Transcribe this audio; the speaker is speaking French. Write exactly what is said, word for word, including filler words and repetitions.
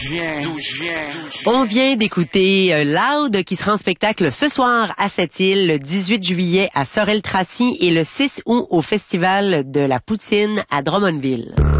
je viens, d'où je viens. On vient d'écouter euh, Loud qui sera en spectacle ce soir à Sept-Îles, le dix-huit juillet à Sorel-Tracy et le six août au Festival de la Poutine à Drummondville.